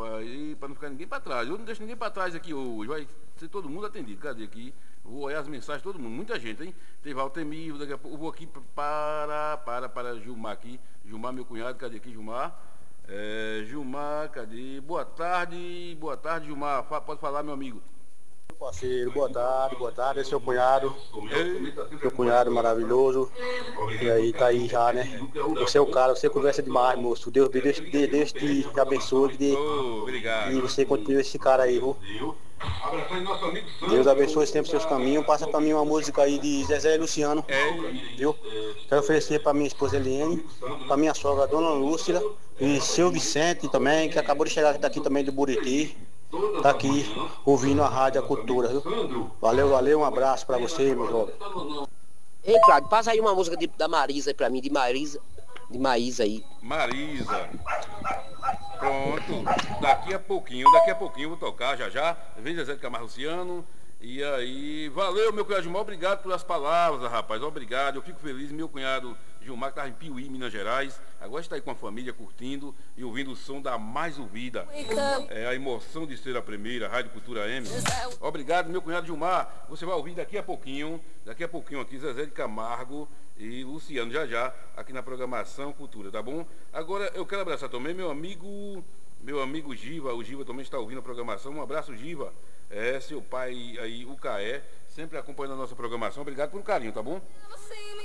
rapaz, e para não ficar ninguém para trás. Eu não deixo ninguém para trás aqui hoje, vai ser todo mundo atendido. Cadê aqui? Vou olhar as mensagens de todo mundo, muita gente, hein? Teve Altemir, daqui a pouco eu vou aqui para Gilmar aqui. Gilmar, meu cunhado, cadê aqui, Gilmar? Gilmar, cadê? Boa tarde, Gilmar. Pode falar, meu amigo. Parceiro, boa tarde, esse é seu cunhado, Eita. meu cunhado maravilhoso, e aí tá aí já, né? Você é o cara, você conversa demais, moço, Deus te abençoe, Obrigado. e você continue esse cara aí, viu? Deus abençoe sempre seus caminhos, passa pra mim uma música aí de Zezé e Luciano, viu? Quero oferecer pra minha esposa Eliane, pra minha sogra Dona Lúcia, e seu Vicente também, que acabou de chegar daqui também do Buriti. Tá aqui ouvindo a Rádio A Cultura, viu? Valeu, um abraço pra você, meu jovem. Ei, Cláudio, passa aí uma música da Marisa aí pra mim, de Maísa aí. Marisa. Pronto. Daqui a pouquinho eu vou tocar já. Vem Zezé de Camargo Luciano. E aí, valeu, meu cunhado Gilmar, obrigado pelas palavras, rapaz, obrigado, eu fico feliz, meu cunhado Gilmar, que estava em Piuí, Minas Gerais, agora está aí com a família, curtindo e ouvindo o som da mais ouvida, a emoção de ser a primeira, Rádio Cultura M. Obrigado, meu cunhado Gilmar, você vai ouvir daqui a pouquinho aqui, Zezé de Camargo e Luciano, já, aqui na programação Cultura, tá bom? Agora, eu quero abraçar também meu amigo Giva, o Giva também está ouvindo a programação, um abraço, Giva. Seu pai aí, o Caé, sempre acompanhando a nossa programação. Obrigado pelo carinho, tá bom?